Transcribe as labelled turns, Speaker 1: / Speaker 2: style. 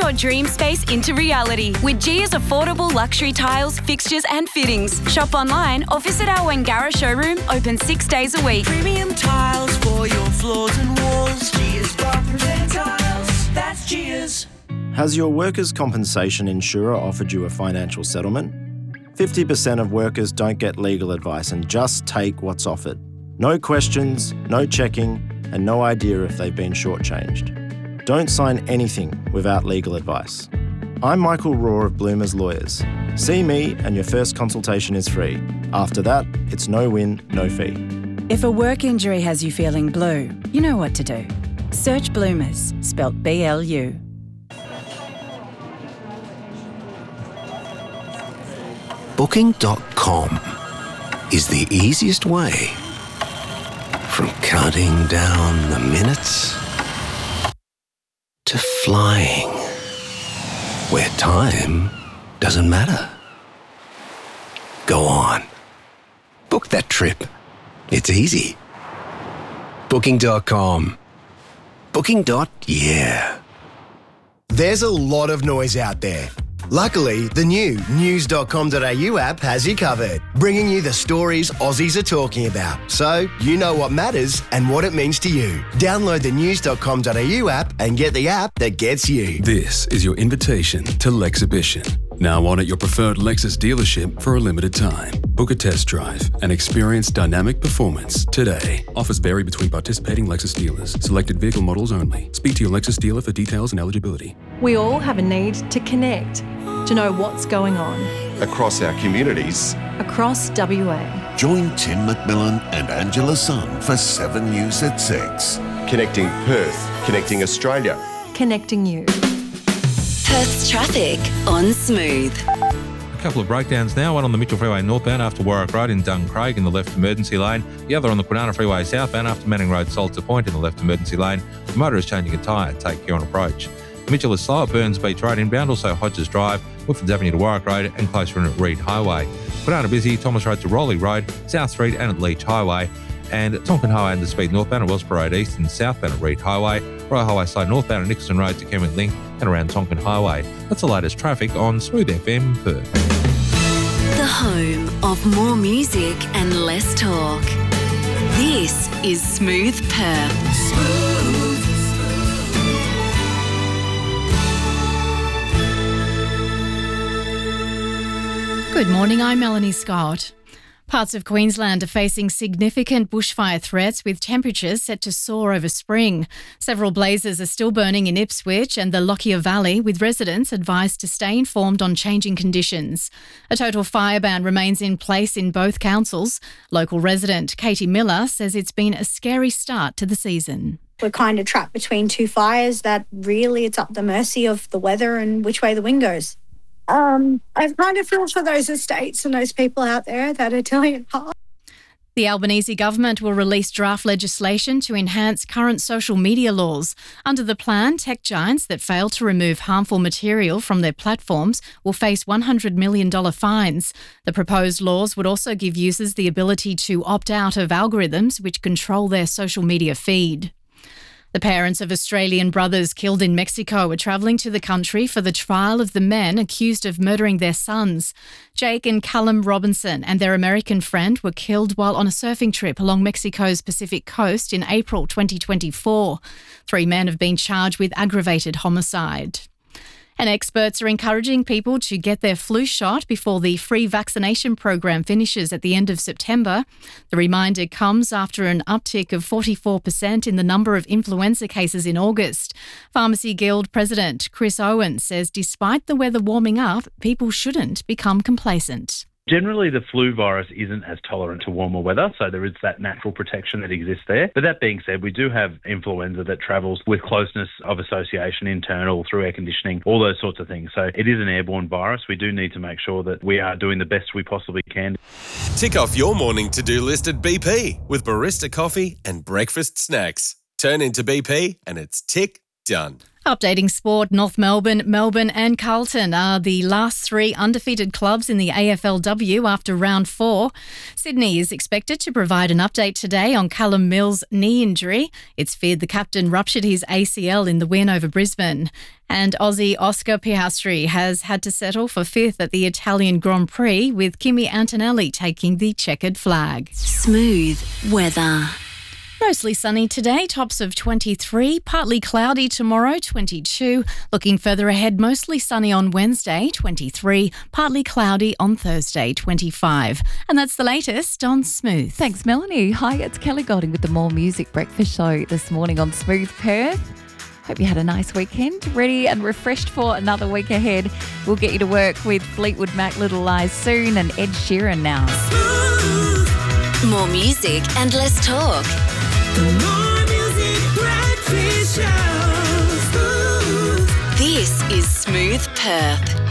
Speaker 1: your dream space into reality with Gia's affordable luxury tiles, fixtures and fittings. Shop online or visit our Wangara showroom, open 6 days a week.
Speaker 2: Premium tiles for your floors and walls. Gia's Bathroom and Tiles. That's Gia's.
Speaker 3: Has your workers' compensation insurer offered you a financial settlement? 50% of workers don't get legal advice and just take what's offered. No questions, no checking, and no idea if they've been shortchanged. Don't sign anything without legal advice. I'm Michael Raw of Bloomers Lawyers. See me and your first consultation is free. After that, it's no win, no fee.
Speaker 4: If a work injury has you feeling blue, you know what to do. Search Bloomers, spelt BLU.
Speaker 5: Booking.com is the easiest way from counting down the minutes to flying, where time doesn't matter. Go on. Book that trip. It's easy. Booking.com. Booking.yeah.
Speaker 6: There's a lot of noise out there. Luckily, the new news.com.au app has you covered, bringing you the stories Aussies are talking about, so you know what matters and what it means to you. Download the news.com.au app and get the app that gets you.
Speaker 7: This is your invitation to Lexhibition. Now on at your preferred Lexus dealership for a limited time. Book a test drive and experience dynamic performance today. Offers vary between participating Lexus dealers. Selected vehicle models only. Speak to your Lexus dealer for details and eligibility.
Speaker 8: We all have a need to connect, to know what's going on.
Speaker 9: Across our communities.
Speaker 8: Across WA.
Speaker 10: Join Tim McMillan and Angela Sun for 7 News at 6.
Speaker 9: Connecting Perth. Connecting Australia.
Speaker 8: Connecting you.
Speaker 1: Perth's traffic on Smooth.
Speaker 11: A couple of breakdowns now, one on the Mitchell Freeway northbound after Warwick Road in Duncraig in the left emergency lane, the other on the Kwinana Freeway southbound after Manning Road Salter Point in the left emergency lane. The motor is changing a tyre, take care on approach. Mitchell is slow at Burns Beach Road inbound, also Hodges Drive, Woodfords Avenue to Warwick Road and closer in at Reed Highway. Kwinana busy, Thomas Road to Rowley Road, South Street and at Leach Highway, and Tonkin Highway and the Speed northbound at Wellsborough Road East and southbound at Reed Highway, Royal Highway Slow northbound at Nicholson Road to Kenwick Link and around Tonkin Highway. That's the latest traffic on Smooth FM Perth.
Speaker 1: The home of more music and less talk. This is Smooth Perth.
Speaker 12: Good morning, I'm Melanie Scott. Parts of Queensland are facing significant bushfire threats with temperatures set to soar over spring. Several blazes are still burning in Ipswich and the Lockyer Valley, with residents advised to stay informed on changing conditions. A total fire ban remains in place in both councils. Local resident Katie Miller says it's been a scary start to the season.
Speaker 13: We're kind of trapped between two fires that really it's up the mercy of the weather and which way the wind goes. I kind of feel for those estates and those people out there that are doing it hard.
Speaker 12: The Albanese government will release draft legislation to enhance current social media laws. Under the plan, tech giants that fail to remove harmful material from their platforms will face $100 million fines. The proposed laws would also give users the ability to opt out of algorithms which control their social media feed. The parents of Australian brothers killed in Mexico are travelling to the country for the trial of the men accused of murdering their sons. Jake and Callum Robinson and their American friend were killed while on a surfing trip along Mexico's Pacific coast in April 2024. 3 men have been charged with aggravated homicide. And experts are encouraging people to get their flu shot before the free vaccination program finishes at the end of September. The reminder comes after an uptick of 44% in the number of influenza cases in August. Pharmacy Guild President Chris Owen says despite the weather warming up, people shouldn't become complacent.
Speaker 14: Generally, the flu virus isn't as tolerant to warmer weather, so there is that natural protection that exists there. But that being said, we do have influenza that travels with closeness of association, internal, through air conditioning, all those sorts of things. So it is an airborne virus. We do need to make sure that we are doing the best we possibly can.
Speaker 15: Tick off your morning to-do list at BP with barista coffee and breakfast snacks. Turn into BP and it's tick done.
Speaker 12: Updating sport, North Melbourne, Melbourne and Carlton are the last three undefeated clubs in the AFLW after round 4. Sydney is expected to provide an update today on Callum Mills' knee injury. It's feared the captain ruptured his ACL in the win over Brisbane. And Aussie Oscar Piastri has had to settle for 5th at the Italian Grand Prix, with Kimi Antonelli taking the checkered flag.
Speaker 1: Smooth weather.
Speaker 12: Mostly sunny today, tops of 23, partly cloudy tomorrow, 22. Looking further ahead, mostly sunny on Wednesday, 23, partly cloudy on Thursday, 25. And that's the latest on Smooth.
Speaker 16: Thanks, Melanie. Hi, it's Kelly Golding with the More Music Breakfast Show this morning on Smooth Perth. Hope you had a nice weekend. Ready and refreshed for another week ahead. We'll get you to work with Fleetwood Mac, Little Lies soon, and Ed Sheeran now.
Speaker 1: More music and less talk.
Speaker 2: The More Music Breakfast Show. Smooth.
Speaker 1: This is Smooth Perth.